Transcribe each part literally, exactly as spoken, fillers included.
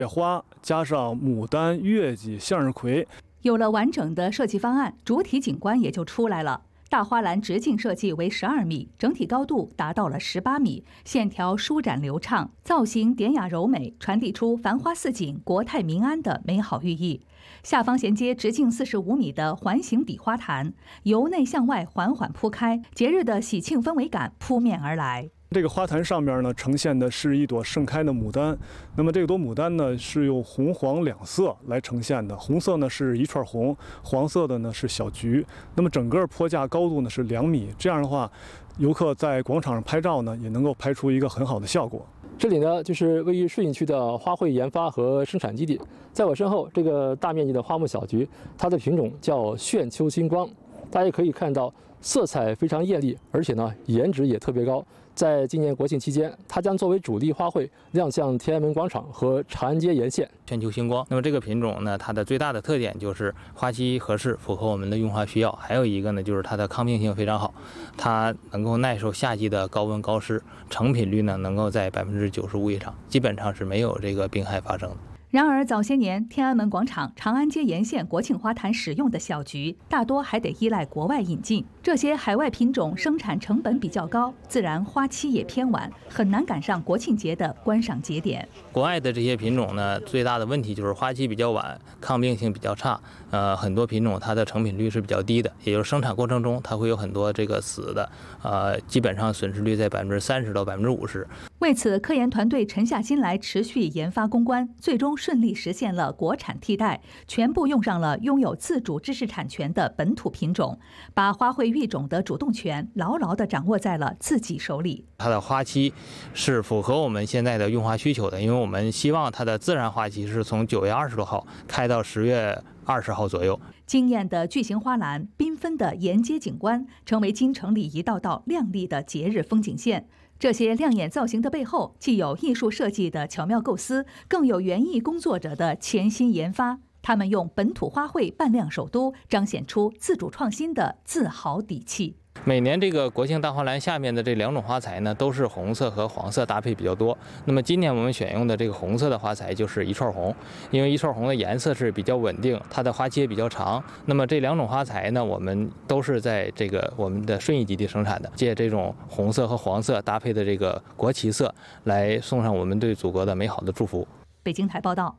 野花加上牡丹、月季、向日葵。 有了完整的设计方案，主体景观也就出来了。大花篮直径设计为十二米，整体高度达到了十八米，线条舒展流畅，造型典雅柔美，传递出繁花似锦、国泰民安的美好寓意。下方衔接直径四十五米的环形底花坛，由内向外缓缓铺开，节日的喜庆氛围感扑面而来。 这个花坛上面呢，呈现的是一朵盛开的牡丹。那么这朵牡丹呢，是用红黄两色来呈现的。红色呢是一串红，黄色的呢是小菊。那么整个坡架高度呢是两米。这样的话，游客在广场上拍照呢，也能够拍出一个很好的效果。 这里呢，就是位于顺义区的花卉研发和生产基地。在我身后，这个大面积的花木小菊，它的品种叫炫秋星光。大家也可以看到，色彩非常艳丽，而且呢，颜值也特别高。在今年国庆期间，它将作为主力花卉亮相天安门广场和长安街沿线。 全球星光，那么这个品种呢，它的最大的特点就是花期合适，符合我们的用花需要。还有一个呢，就是它的抗病性非常好，它能够耐受夏季的高温高湿，成品率呢能够在百分之九十五以上，基本上是没有这个病害发生的。 然而，早些年天安门广场、长安街沿线国庆花坛使用的小菊，大多还得依赖国外引进。这些海外品种生产成本比较高，自然花期也偏晚，很难赶上国庆节的观赏节点。 国外的这些品种呢，最大的问题就是花期比较晚，抗病性比较差。呃，很多品种它的成品率是比较低的，也就是生产过程中它会有很多这个死的，呃，基本上损失率在百分之三十到百分之五十。 为此，科研团队沉下心来，持续研发攻关，最终顺利实现了国产替代，全部用上了拥有自主知识产权的本土品种，把花卉育种的主动权牢牢地掌握在了自己手里。 它的花期是符合我们现在的用花需求的，因为我们希望它的自然花期是从九月二十多号开到十月二十号左右。 惊艳的巨型花篮，缤纷的沿街景观，成为京城里一道道亮丽的节日风景线。这些亮眼造型的背后，既有艺术设计的巧妙构思，更有园艺工作者的潜心研发。他们用本土花卉扮亮首都，彰显出自主创新的自豪底气。 每年这个国庆大花篮下面的这两种花材呢，都是红色和黄色搭配比较多。那么今年我们选用的这个红色的花材就是一串红，因为一串红的颜色是比较稳定，它的花期也比较长。那么这两种花材呢，我们都是在这个我们的顺义基地生产的，借这种红色和黄色搭配的这个国旗色，来送上我们对祖国的美好的祝福。 北京台报道。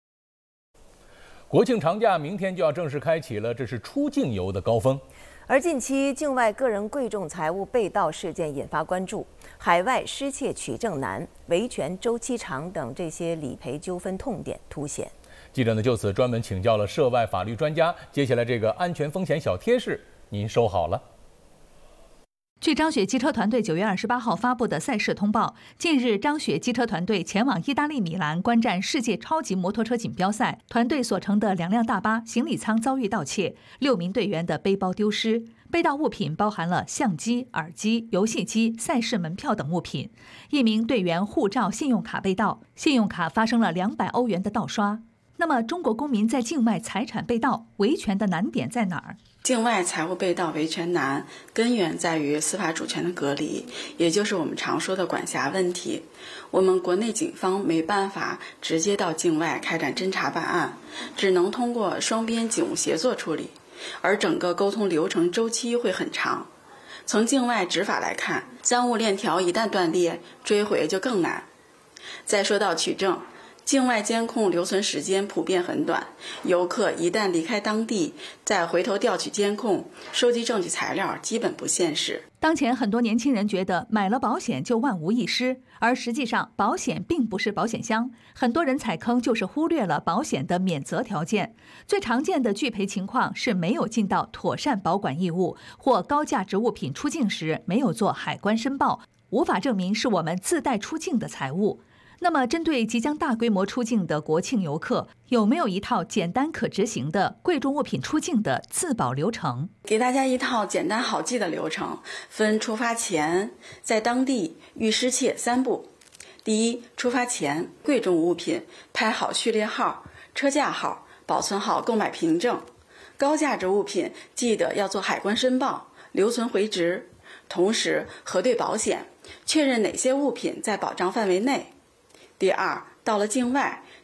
国庆长假明天就要正式开启了，这是出境游的高峰。 而近期境外个人贵重财物被盗事件引发关注，海外失窃取证难、维权周期长等这些理赔纠纷痛点凸显。 记者呢就此专门请教了涉外法律专家，接下来这个安全风险小贴士，您收好了。 据张雪机车团队九月二十八号发布的赛事通报，近日张雪机车团队前往意大利米兰观战世界超级摩托车锦标赛，团队所乘的两辆大巴行李舱遭遇盗窃，六名队员的背包丢失，被盗物品包含了相机、耳机、游戏机、赛事门票等物品。一名队员护照、信用卡被盗，信用卡发生了两百欧元的盗刷。那么，中国公民在境外财产被盗，维权的难点在哪儿？ 境外财物被盗维权难，根源在于司法主权的隔离，也就是我们常说的管辖问题。我们国内警方没办法直接到境外开展侦查办案，只能通过双边警务协作处理，而整个沟通流程周期会很长。从境外执法来看，赃物链条一旦断裂，追回就更难。再说到取证，境外监控留存时间普遍很短，游客一旦离开当地，再回头调取监控、收集证据材料，基本不现实。 当前很多年轻人觉得买了保险就万无一失，而实际上保险并不是保险箱，很多人踩坑就是忽略了保险的免责条件。最常见的拒赔情况是没有尽到妥善保管义务，或高价值物品出境时没有做海关申报，无法证明是我们自带出境的财物。那么，针对即将大规模出境的国庆游客，有没有一套简单可执行的贵重物品出境的自保流程？ 给大家一套简单好记的流程，分出发前、在当地、遇失窃三步。第一，出发前，贵重物品拍好序列号、车架号，保存好购买凭证。高价值物品记得要做海关申报，留存回执，同时核对保险，确认哪些物品在保障范围内。第二，到了境外，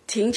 停